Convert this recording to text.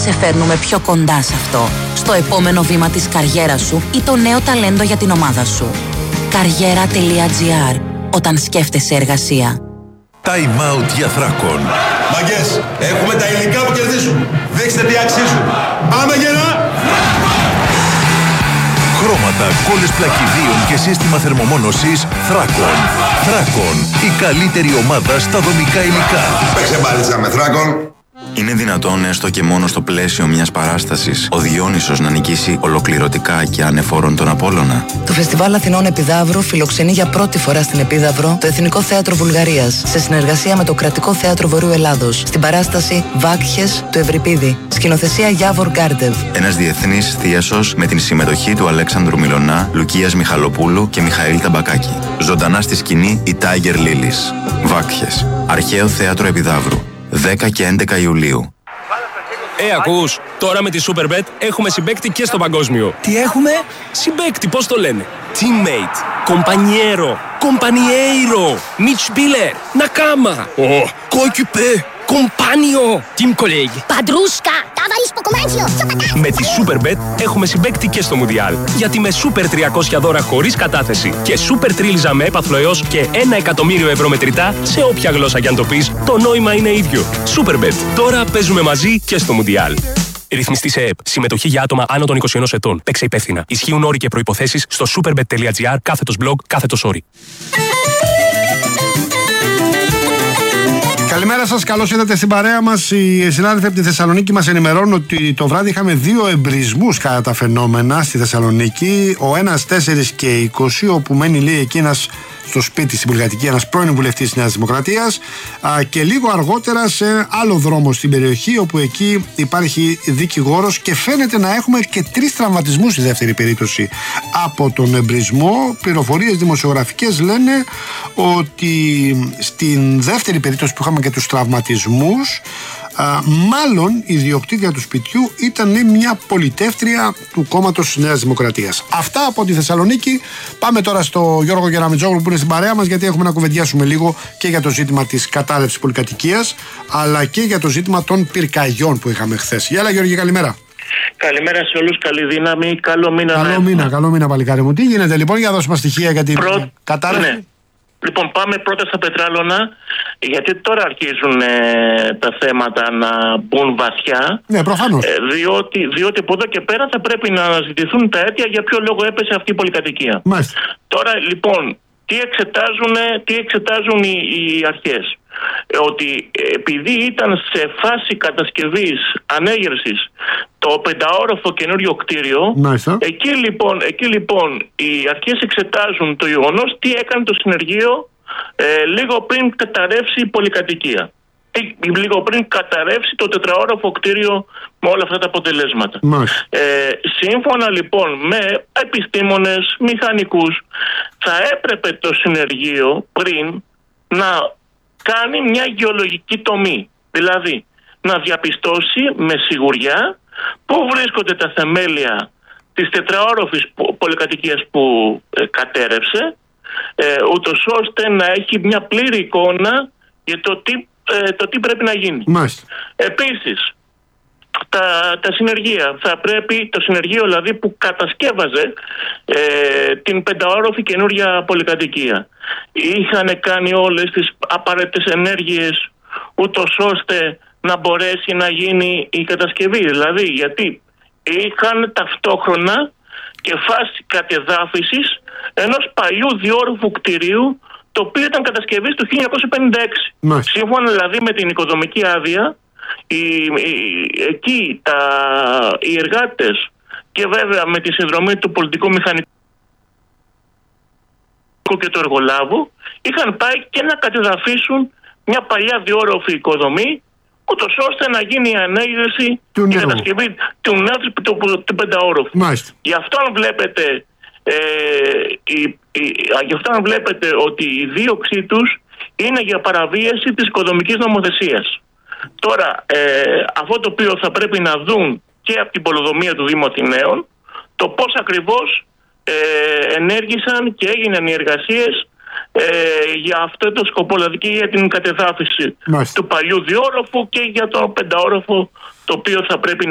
σε φέρνουμε πιο κοντά σε αυτό, στο επόμενο βήμα της καριέρας σου ή το νέο ταλέντο για την ομάδα σου. Καριέρα.gr. Όταν σκέφτεσαι εργασία. Time out για Θράκον. Μαγκές, έχουμε τα υλικά που κερδίζουν. Δείξτε τι αξίζουν. Πάμε γερά! Χρώματα, κόλλες πλακιδίων και σύστημα θερμομόνωσης Θράκον. Θράκον, η καλύτερη ομάδα στα δομικά υλικά. Παίξε μπάλιτσα με Θράκον. Είναι δυνατόν έστω και μόνο στο πλαίσιο μιας παράστασης ο Διόνυσος να νικήσει ολοκληρωτικά και ανεφόρον τον Απόλλωνα? Το Φεστιβάλ Αθηνών Επιδαύρου φιλοξενεί για πρώτη φορά στην Επίδαυρο το Εθνικό Θέατρο Βουλγαρίας σε συνεργασία με το Κρατικό Θέατρο Βορείου Ελλάδος στην παράσταση Βάκχες του Ευρυπίδη. Σκηνοθεσία Γιάβορ Γκάρντεβ. Ένας διεθνής θίασος με την συμμετοχή του Αλέξανδρου Μιλωνά, Λουκίας Μιχαλοπούλου και Μιχαήλ Ταμπακάκη. Ζωντανά στη σκηνή η Tiger Lilies. Βάκχες. Αρχαίο Θέατρο Επιδαύρου. 10 και 11 Ιουλίου. Ακούς, τώρα με τη Superbet έχουμε συμπαίκτη και στο παγκόσμιο. Τι έχουμε? Συμπαίκτη, πώς το λένε? Teammate, compañero, compañeiro, Mitspieler, Nakama, coéquipier, compagno, team colleague. Παντρούσκα, ταβαρίσκο κομμάτιο. Με τη Superbet έχουμε συμπαίκτη και στο Μουντιάλ. Γιατί με Super 300 δώρα χωρίς κατάθεση και Super Τρίλιζα με έπαθλο έως και 1 εκατομμύριο ευρώ μετρητά σε όποια γλώσσα κι αν το πεις, το νόημα είναι ίδιο. Superbet. Τώρα παίζουμε μαζί και στο Μουντιάλ. Ρυθμιστή σε ΕΕΠ. Συμμετοχή για άτομα άνω των 21 ετών. Παίξε υπεύθυνα. Ισχύουν όροι και προϋποθέσεις στο superbet.gr/blog/όροι. Καλημέρα σας, καλώς ήρθατε στην παρέα μας. Οι συνάδελφοι από τη Θεσσαλονίκη μας ενημερώνουν ότι το βράδυ είχαμε 2 εμπρισμούς κατά τα φαινόμενα στη Θεσσαλονίκη. Ο ένας 4 και 20, όπου μένει λέει εκεί ένας στο σπίτι στην Πουργατική, ένας πρώην βουλευτής της Νέας Δημοκρατίας, και λίγο αργότερα σε άλλο δρόμο στην περιοχή, όπου εκεί υπάρχει δικηγόρος και φαίνεται να έχουμε και 3 τραυματισμούς στη δεύτερη περίπτωση από τον εμπρισμό. Πληροφορίες δημοσιογραφικές λένε ότι στην δεύτερη περίπτωση που είχαμε και τους τραυματισμούς, μάλλον η ιδιοκτήτρια του σπιτιού ήταν μια πολιτεύτρια του κόμματος της Νέας Δημοκρατίας. Αυτά από τη Θεσσαλονίκη. Πάμε τώρα στο Γιώργο Γεραμιτζόγλου που είναι στην παρέα μας, γιατί έχουμε να κουβεντιάσουμε λίγο και για το ζήτημα της κατάρρευσης πολυκατοικίας, αλλά και για το ζήτημα των πυρκαγιών που είχαμε χθες. Γεια, Γιώργη, καλημέρα. Καλημέρα σε όλους, καλή δύναμη, καλό μήνα. Καλό μήνα, παλικάρι μου. Τι γίνεται λοιπόν, για να δώσουμε στοιχεία για την κατάρρευση? Ναι. Λοιπόν, πάμε πρώτα στα πετράλωνα, γιατί τώρα αρχίζουν τα θέματα να μπουν βαθιά. Ναι, προφανώς. Διότι από εδώ και πέρα θα πρέπει να αναζητηθούν τα αίτια για ποιο λόγο έπεσε αυτή η πολυκατοικία. Μάλιστα. Τώρα λοιπόν, τι εξετάζουν οι αρχές? Ότι επειδή ήταν σε φάση κατασκευής, ανέγερσης, το 5όροφο καινούριο κτίριο, εκεί λοιπόν οι αρχές εξετάζουν το γεγονός τι έκανε το συνεργείο λίγο πριν καταρρεύσει η πολυκατοικία. Λίγο πριν καταρρεύσει το 4όροφο κτίριο με όλα αυτά τα αποτελέσματα. Σύμφωνα λοιπόν με επιστήμονες, μηχανικούς, θα έπρεπε το συνεργείο πριν να κάνει μια γεωλογική τομή. Δηλαδή να διαπιστώσει με σιγουριά πού βρίσκονται τα θεμέλια της 4όροφης πολυκατοικίας που κατέρευσε, ούτως ώστε να έχει μια πλήρη εικόνα για το τι πρέπει να γίνει. Επίσης, τα συνεργεία θα πρέπει, το συνεργείο δηλαδή που κατασκεύαζε την 5όροφη καινούρια πολυκατοικία, είχαν κάνει όλες τις απαραίτητες ενέργειες ούτως ώστε να μπορέσει να γίνει η κατασκευή? Δηλαδή, γιατί είχαν ταυτόχρονα και φάση κατεδάφισης ενός παλιού διόροφου κτηρίου, το οποίο ήταν κατασκευής του 1956. Σύμφωνα δηλαδή με την οικοδομική άδεια, εκεί οι εργάτες και βέβαια με τη συνδρομή του πολιτικού μηχανικού και του εργολάβου είχαν πάει και να κατεδαφίσουν μια παλιά διόροφη οικοδομή, ούτως ώστε να γίνει η ανέγερση και η κατασκευή του νέου του 5όροφου. Γι' αυτό αν βλέπετε ότι η δίωξή τους είναι για παραβίαση της οικοδομικής νομοθεσίας. Τώρα, αυτό το οποίο θα πρέπει να δουν και από την πολεοδομία του Δήμου Αθηναίων, το πώς ακριβώς ενέργησαν και έγιναν οι εργασίες για αυτό το σκοπό, δηλαδή και για την κατεδάφιση του παλιού διόροφου και για το 5όροφο, το οποίο θα πρέπει